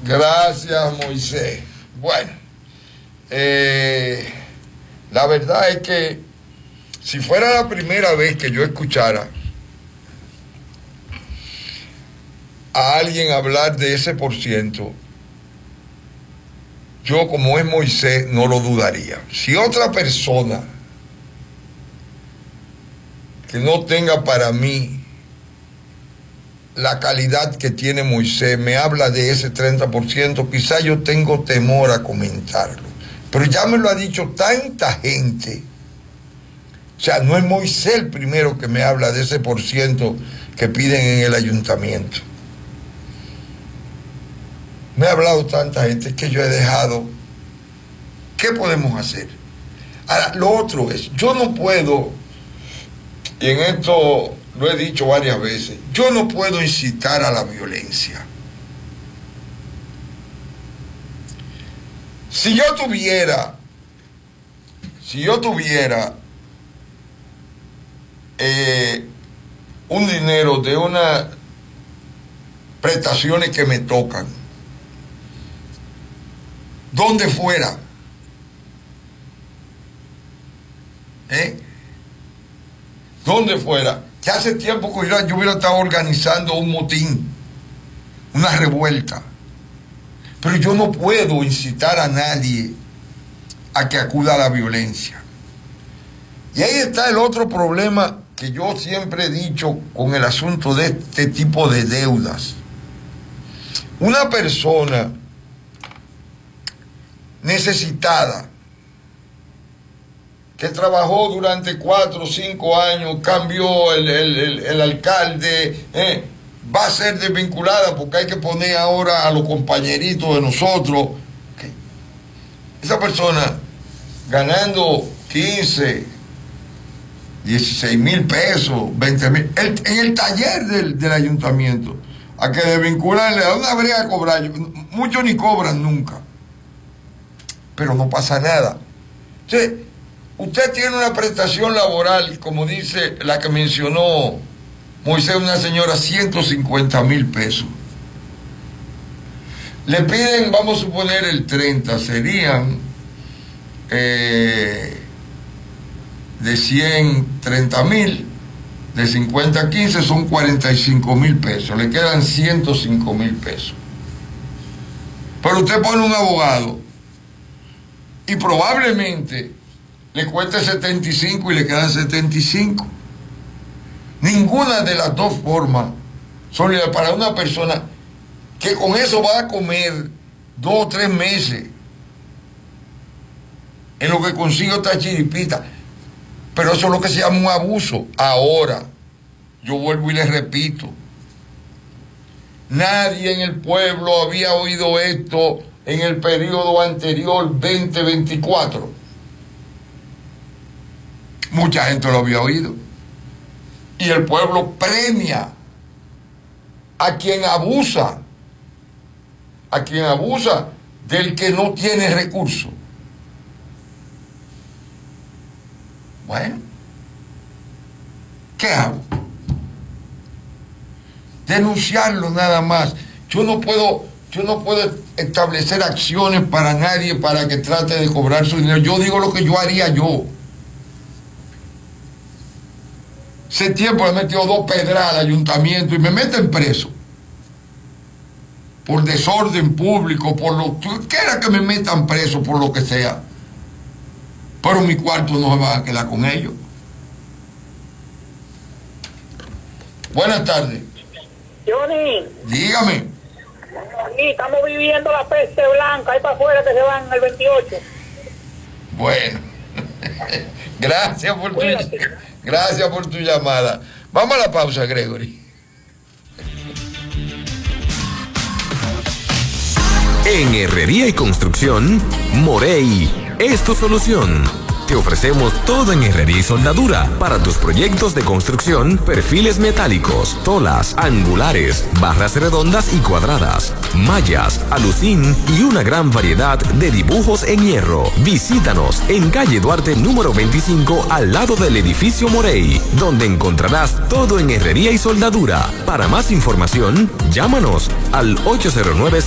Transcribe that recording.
Gracias, Moisés. Bueno, la verdad es que si fuera la primera vez que yo escuchara a alguien hablar de ese por ciento, yo, como es Moisés, no lo dudaría. Si otra persona que no tenga para mí la calidad que tiene Moisés me habla de ese 30%, quizá yo tengo temor a comentarlo. Pero ya me lo ha dicho tanta gente. O sea, no es Moisés el primero que me habla de ese por ciento que piden en el ayuntamiento. Me ha hablado tanta gente que yo he dejado. ¿Qué podemos hacer? Ahora, lo otro es, yo no puedo, y en esto lo he dicho varias veces, yo no puedo incitar a la violencia. Si yo tuviera un dinero de unas prestaciones que me tocan, donde fuera, donde fuera, que hace tiempo que yo hubiera estado organizando un motín, una revuelta, pero yo no puedo incitar a nadie a que acuda a la violencia. Y ahí está el otro problema que yo siempre he dicho con el asunto de este tipo de deudas. Una persona necesitada, que trabajó durante 4 o 5 años, cambió el alcalde, va a ser desvinculada porque hay que poner ahora a los compañeritos de nosotros. Esa persona ganando 15, 16 mil pesos, 20 mil, en el taller del ayuntamiento, a que desvincularle, ¿a dónde habría que cobrar? Muchos ni cobran nunca. Pero no pasa nada. Entonces, usted tiene una prestación laboral, como dice la que mencionó Moisés, una señora, 150 mil pesos. Le piden, vamos a suponer, el 30, serían de 130 mil, de 50 a 15 son 45 mil pesos, le quedan 105 mil pesos. Pero usted pone un abogado y probablemente le cueste 75 y le quedan 75. Ninguna de las dos formas son para una persona que con eso va a comer 2 o 3 meses en lo que consigue otra chiripita. Pero eso es lo que se llama un abuso. Ahora, yo vuelvo y les repito, nadie en el pueblo había oído esto en el periodo anterior 2024. Mucha gente lo había oído. Y el pueblo premia a quien abusa del que no tiene recursos. Bueno, ¿qué hago? Denunciarlo nada más. Yo no puedo establecer acciones para nadie para que trate de cobrar su dinero. Yo digo lo que yo haría yo. Hace tiempo le metió 2 pedras al ayuntamiento y me meten preso por desorden público, por lo que quiera, que me metan preso por lo que sea, pero mi cuarto no se va a quedar con ellos. Buenas tardes. Johnny, dígame. aquí estamos viviendo la peste blanca, ahí para afuera que se van el 28. Bueno, gracias por tu llamada. Vamos a la pausa, Gregory. En Herrería y Construcción, Morey es tu solución. Te ofrecemos todo en herrería y soldadura para tus proyectos de construcción, perfiles metálicos, tolas, angulares, barras redondas y cuadradas, mallas, alucín y una gran variedad de dibujos en hierro. Visítanos en calle Duarte número 25 al lado del edificio Morey, donde encontrarás todo en herrería y soldadura. Para más información, llámanos al 809